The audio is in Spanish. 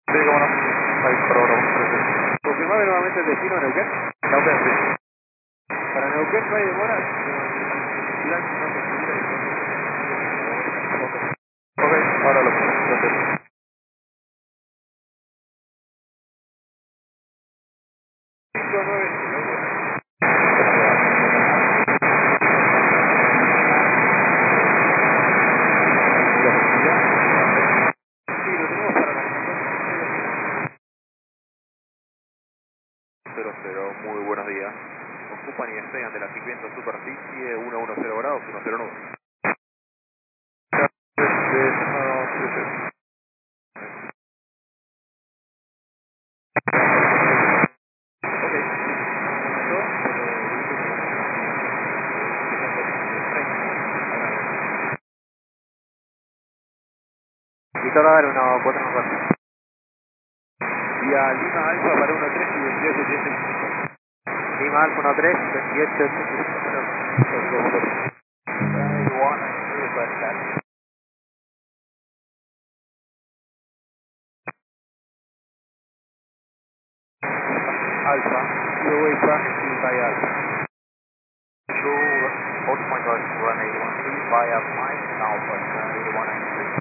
Sí, cómo no. Ahí, por ahora, Confirmame nuevamente el destino de Neuquén. Neuquén, sí. Para Neuquén no hay demora. Ok, ahora lo pongo. Gracias. 5-9. Sí, lo tenemos para las 00, muy buenos días. Ocupan y despegan de la viento superficie 110 grados 109. Y todo va a dar una 494. Vía Lima Alfa para 13 y 2885. Lima Alfa 13, 2885. Alfa, Kilo Wayfar, by Alfa. True, 40 point run 81 via Mike, now 8193.